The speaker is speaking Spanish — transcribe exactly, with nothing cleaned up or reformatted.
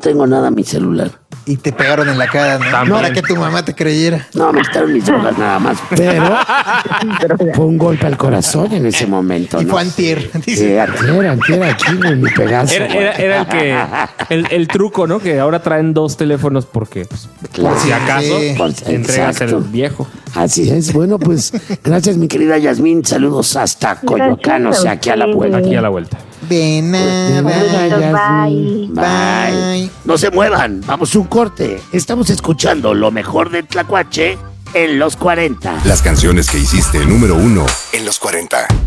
tengo nada en mi celular. Y te pegaron en la cara, ¿no? También. Para que tu mamá te creyera. No, me quitaron mis drogas nada más. Pero fue un golpe al corazón en ese momento, Y ¿no? fue antier. Dice. Sí, antier, antier aquí, güey, mi pedazo. Era, era, era el que el, el truco, ¿no? Que ahora traen dos teléfonos porque, pues, Claro. por si acaso, Sí. Por- entregas exacto. el viejo. Así es. Bueno, pues, gracias, mi querida Yasmín. Saludos hasta Coyoacán, o sea, aquí a la vuelta. Aquí a la vuelta. De nada. nada. Bye. Bye. Bye. No se muevan, vamos a un corte. Estamos escuchando lo mejor de Tlacuache en los cuarenta. Las canciones que hiciste número uno en los cuarenta.